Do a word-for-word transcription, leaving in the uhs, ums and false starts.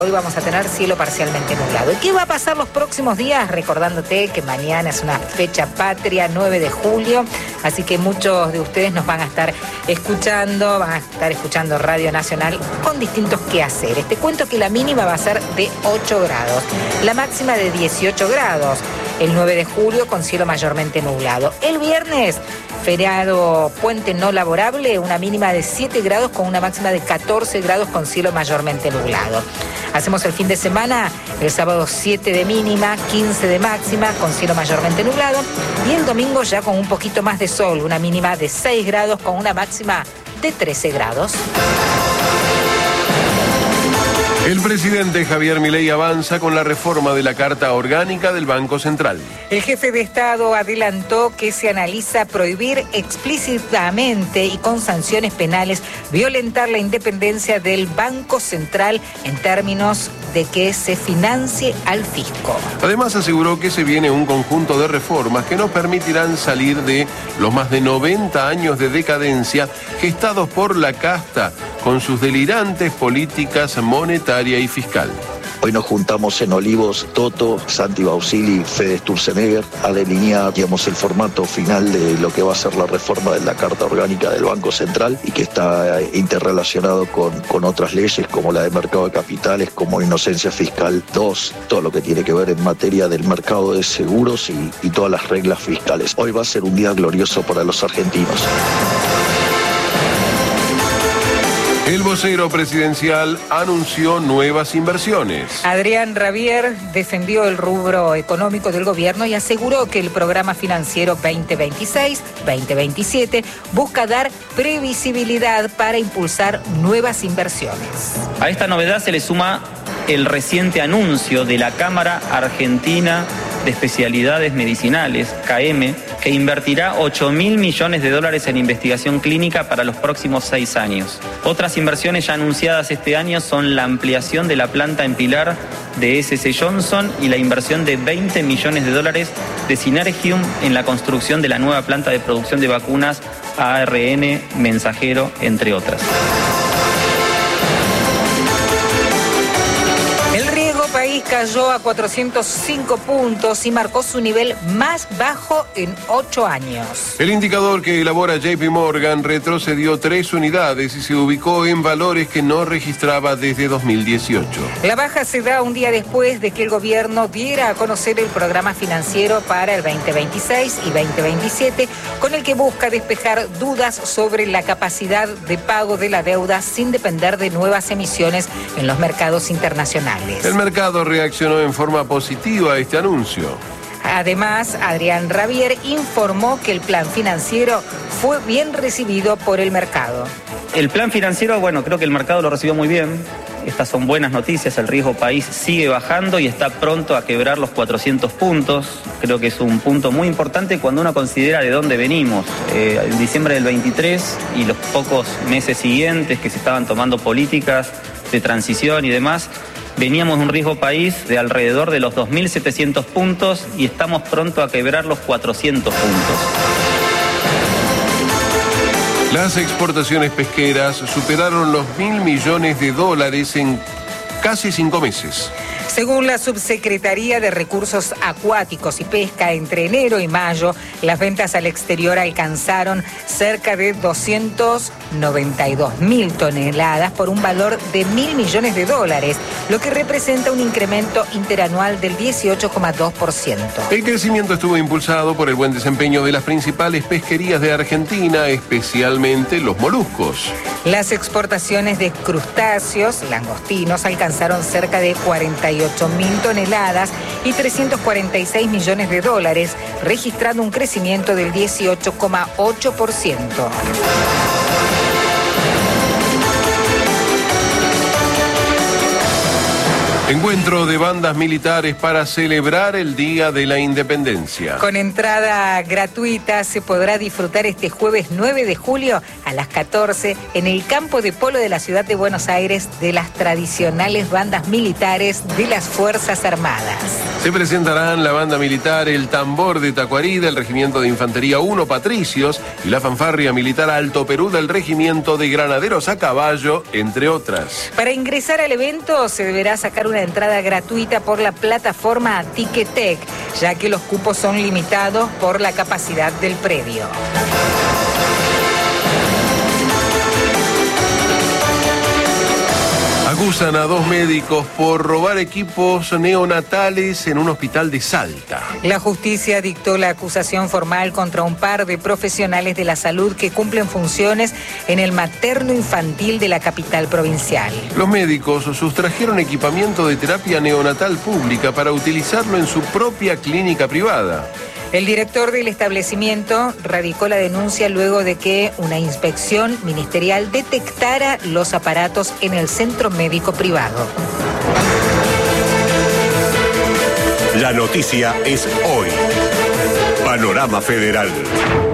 Hoy vamos a tener cielo parcialmente nublado. ¿Y qué va a pasar los próximos días? Recordándote que mañana es una fecha patria, nueve de julio, así que muchos de ustedes nos van a estar escuchando, van a estar escuchando Radio Nacional con distintos quehaceres. Te cuento que la mínima va a ser de ocho grados, la máxima de dieciocho grados, el nueve de julio con cielo mayormente nublado. El viernes, feriado puente no laborable, una mínima de siete grados con una máxima de catorce grados con cielo mayormente nublado. Hacemos el fin de semana, el sábado siete de mínima, quince de máxima, con cielo mayormente nublado. Y el domingo ya con un poquito más de sol, una mínima de seis grados con una máxima de trece grados. El presidente Javier Milei avanza con la reforma de la Carta Orgánica del Banco Central. El jefe de Estado adelantó que se analiza prohibir explícitamente y con sanciones penales violentar la independencia del Banco Central en términos de que se financie al fisco. Además aseguró que se viene un conjunto de reformas que nos permitirán salir de los más de noventa años de decadencia gestados por la casta con sus delirantes políticas monetaria y fiscal. Hoy nos juntamos en Olivos, Toto, Santi Bausili, Fede Sturzenegger, a delinear, digamos, el formato final de lo que va a ser la reforma de la Carta Orgánica del Banco Central y que está interrelacionado con, con otras leyes como la de mercado de capitales, como inocencia fiscal dos, todo lo que tiene que ver en materia del mercado de seguros y, y todas las reglas fiscales. Hoy va a ser un día glorioso para los argentinos. El vocero presidencial anunció nuevas inversiones. Adrián Rabier defendió el rubro económico del gobierno y aseguró que el programa financiero veinte veintiséis veinte veintisiete busca dar previsibilidad para impulsar nuevas inversiones. A esta novedad se le suma el reciente anuncio de la Cámara Argentina de Especialidades Medicinales, C A E M E, que invertirá ocho mil millones de dólares en investigación clínica para los próximos seis años. Otras inversiones ya anunciadas este año son la ampliación de la planta en Pilar de S C Johnson y la inversión de veinte millones de dólares de Synergium en la construcción de la nueva planta de producción de vacunas A R N mensajero, entre otras. País cayó a cuatrocientos cinco puntos y marcó su nivel más bajo en ocho años. El indicador que elabora J P Morgan retrocedió tres unidades y se ubicó en valores que no registraba desde dos mil dieciocho. La baja se da un día después de que el gobierno diera a conocer el programa financiero para el veinte veintiséis y veinte veintisiete, con el que busca despejar dudas sobre la capacidad de pago de la deuda sin depender de nuevas emisiones en los mercados internacionales. El mercado reaccionó en forma positiva a este anuncio. Además, Adrián Rabier informó que el plan financiero fue bien recibido por el mercado. El plan financiero, bueno, creo que el mercado lo recibió muy bien. Estas son buenas noticias, el riesgo país sigue bajando y está pronto a quebrar los cuatrocientos puntos. Creo que es un punto muy importante cuando uno considera de dónde venimos. Eh, en diciembre del veintitrés y los pocos meses siguientes que se estaban tomando políticas de transición y demás, veníamos de un riesgo país de alrededor de los dos mil setecientos puntos y estamos pronto a quebrar los cuatrocientos puntos. Las exportaciones pesqueras superaron los mil millones de dólares en casi cinco meses. Según la Subsecretaría de Recursos Acuáticos y Pesca, entre enero y mayo, las ventas al exterior alcanzaron cerca de doscientos noventa y dos mil toneladas por un valor de mil millones de dólares, lo que representa un incremento interanual del dieciocho coma dos por ciento. El crecimiento estuvo impulsado por el buen desempeño de las principales pesquerías de Argentina, especialmente los moluscos. Las exportaciones de crustáceos, langostinos, alcanzaron cerca de cuarenta y ocho mil toneladas y trescientos cuarenta y seis millones de dólares, registrando un crecimiento del dieciocho coma ocho por ciento. Encuentro de bandas militares para celebrar el Día de la Independencia. Con entrada gratuita se podrá disfrutar este jueves nueve de julio a las catorce en el campo de polo de la ciudad de Buenos Aires de las tradicionales bandas militares de las Fuerzas Armadas. Se presentarán la banda militar El Tambor de Tacuarí del Regimiento de Infantería uno Patricios y la fanfarria militar Alto Perú del Regimiento de Granaderos a Caballo, entre otras. Para ingresar al evento se deberá sacar una entrada gratuita por la plataforma Ticketek, ya que los cupos son limitados por la capacidad del predio. Acusan a dos médicos por robar equipos neonatales en un hospital de Salta. La justicia dictó la acusación formal contra un par de profesionales de la salud que cumplen funciones en el materno infantil de la capital provincial. Los médicos sustrajeron equipamiento de terapia neonatal pública para utilizarlo en su propia clínica privada. El director del establecimiento radicó la denuncia luego de que una inspección ministerial detectara los aparatos en el centro médico privado. La noticia es hoy. Panorama Federal.